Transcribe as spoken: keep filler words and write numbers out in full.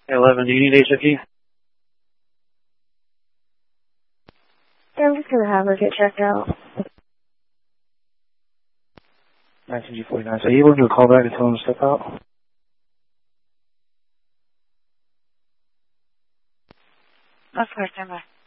eleven, do you need H F E? Yeah, I'm just going to have her get checked out. nineteen G forty-nine. So are you able to do a call back and tell them to step out? Of course, I'm back.